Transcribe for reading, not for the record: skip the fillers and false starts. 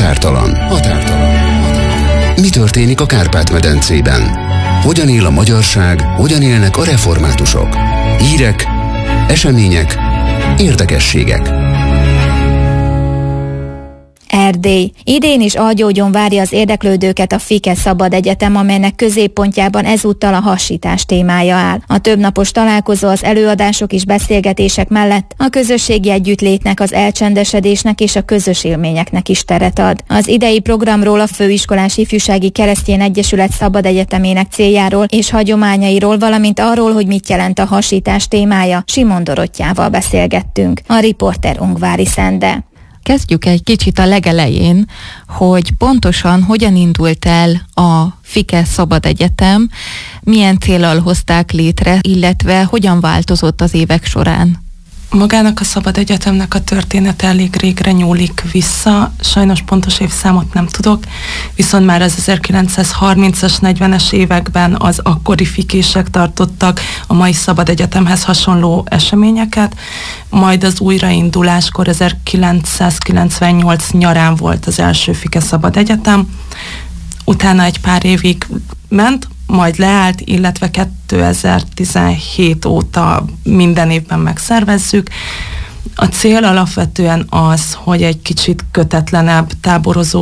Határtalan. Mi történik a Kárpát-medencében? Hogyan él a magyarság, hogyan élnek a reformátusok? Hírek, események, érdekességek. Erdély. Idén is algyógyon várja az érdeklődőket a Fike Szabad Egyetem, amelynek középpontjában ezúttal a hasítás témája áll. A többnapos találkozó az előadások és beszélgetések mellett a közösségi együttlétnek, az elcsendesedésnek és a közös élményeknek is teret ad. Az idei programról a Főiskolás Ifjúsági Keresztény Egyesület Szabad Egyetemének céljáról és hagyományairól, valamint arról, hogy mit jelent a hasítás témája, Simon Dorottyával beszélgettünk. A riporter Ungvári Szende. Kezdjük egy kicsit a legelején, hogy pontosan hogyan indult el a Fike Szabad Egyetem, milyen céllal hozták létre, illetve hogyan változott az évek során. Magának a Szabad Egyetemnek a története elég régre nyúlik vissza, sajnos pontos évszámot nem tudok, viszont már az 1930-as, 40-es években az akkori fikések tartottak a mai Szabad Egyetemhez hasonló eseményeket, majd az újrainduláskor 1998 nyarán volt az első Fike Szabad Egyetem, utána egy pár évig ment, majd leállt, illetve 2017 óta minden évben megszervezzük. A cél alapvetően az, hogy egy kicsit kötetlenebb, táborozó